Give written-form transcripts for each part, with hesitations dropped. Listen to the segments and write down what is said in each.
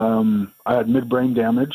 I had midbrain damage.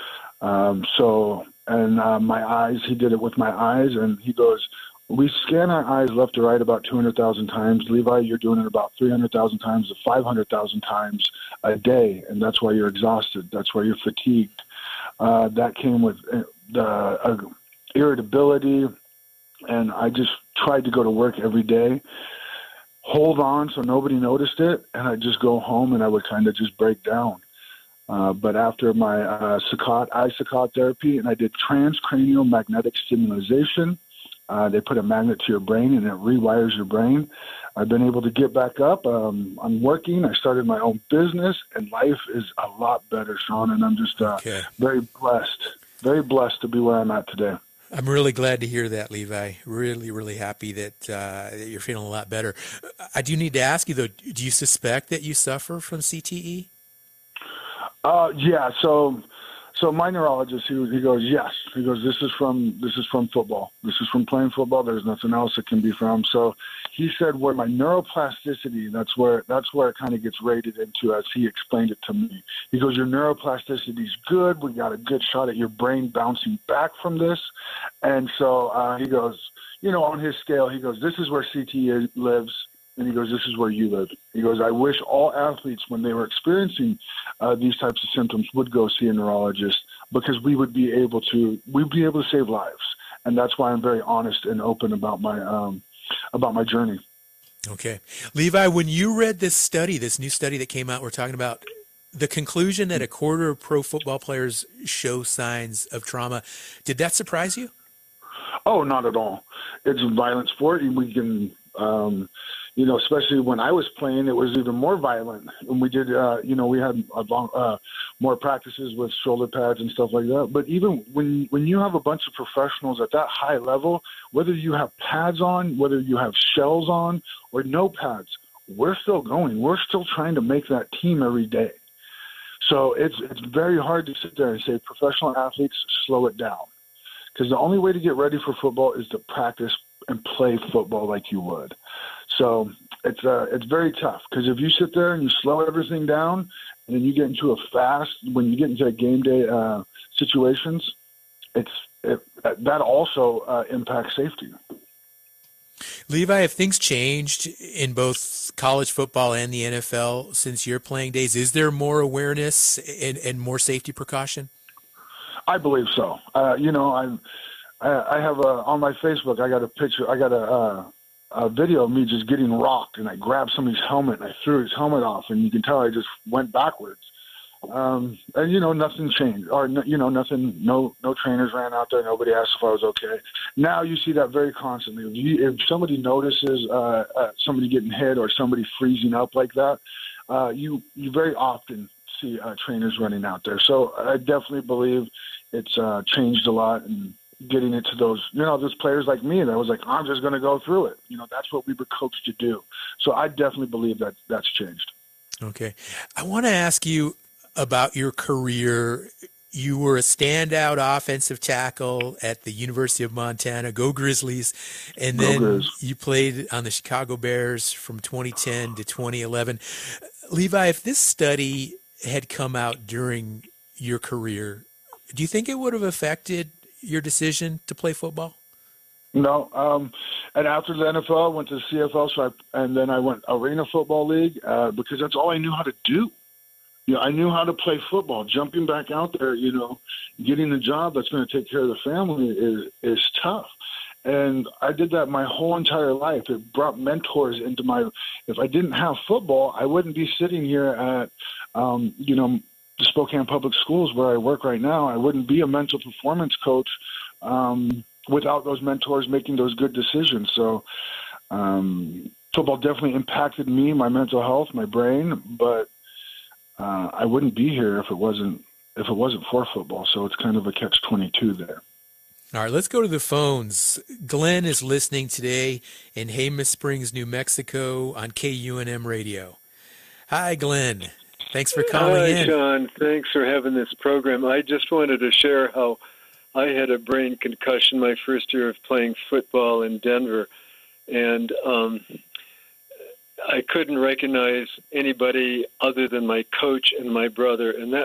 My eyes, he did it with my eyes, and he goes, we scan our eyes left to right about 200,000 times. Levi, you're doing it about 300,000 times to 500,000 times a day, and that's why you're exhausted. That's why you're fatigued. That came with the irritability, and I just tried to go to work every day, hold on so nobody noticed it, and I'd just go home and I would kind of just break down. But after my eye Saccade therapy, and I did transcranial magnetic stimulation, they put a magnet to your brain and it rewires your brain. I've been able to get back up. I'm working. I started my own business, and life is a lot better, Sean. And I'm just very blessed to be where I'm at today. I'm really glad to hear that, Levi. Really, really happy that you're feeling a lot better. I do need to ask you, though, do you suspect that you suffer from CTE? Yeah. So my neurologist, he goes, yes. He goes, this is from football. This is from playing football. There's nothing else it can be from. So he said, where my neuroplasticity, that's where it kind of gets rated into, as he explained it to me. He goes, your neuroplasticity is good. We got a good shot at your brain bouncing back from this. And so he goes, on his scale, he goes, this is where CTE lives. And he goes, this is where you live. He goes, I wish all athletes, when they were experiencing these types of symptoms, would go see a neurologist, because we'd be able to save lives. And that's why I'm very honest and open about my journey. Okay. Levi, when you read this new study that came out, we're talking about the conclusion that a quarter of pro football players show signs of trauma, did that surprise you? Oh, not at all. It's a violent sport, and we can, especially when I was playing, it was even more violent. And we did, we had more practices with shoulder pads and stuff like that. But even when you have a bunch of professionals at that high level, whether you have pads on, whether you have shells on, or no pads, we're still going. We're still trying to make that team every day. So it's very hard to sit there and say, professional athletes, slow it down. Because the only way to get ready for football is to practice and play football like you would. So it's very tough, because if you sit there and you slow everything down, and then you get into when you get into game day situations, that also impacts safety. Levi, have things changed in both college football and the NFL since your playing days? Is there more awareness and more safety precaution? I believe so. I have on my Facebook, I got a picture. I got a video of me just getting rocked, and I grabbed somebody's helmet and I threw his helmet off, and you can tell I just went backwards. And nothing changed, or nothing. No trainers ran out there. Nobody asked if I was okay. Now you see that very constantly. If somebody notices somebody getting hit or somebody freezing up like that, you very often see trainers running out there. So I definitely believe it's changed a lot, and getting into those players like me that was like, I'm just going to go through it. That's what we were coached to do. So I definitely believe that that's changed. Okay. I want to ask you about your career. You were a standout offensive tackle at the University of Montana, go Grizzlies, and then you played on the Chicago Bears from 2010 to 2011. Levi, if this study had come out during your career, do you think it would have affected your decision to play football? No. And after the NFL, I went to the CFL, and then I went Arena Football League because that's all I knew how to do. I knew how to play football. Jumping back out there, getting a job that's going to take care of the family is tough. And I did that my whole entire life. It brought mentors into my – if I didn't have football, I wouldn't be sitting here at, the Spokane Public Schools where I work right now. I wouldn't be a mental performance coach without those mentors making those good decisions. So football definitely impacted me, my mental health, my brain, but I wouldn't be here if it wasn't for football. So it's kind of a catch-22 there. All right, let's go to the phones. Glenn is listening today in Jemez Springs, New Mexico on KUNM Radio. Hi, Glenn. Thanks for calling in. Hi, Sean. Thanks for having this program. I just wanted to share how I had a brain concussion my first year of playing football in Denver. And I couldn't recognize anybody other than my coach and my brother, and that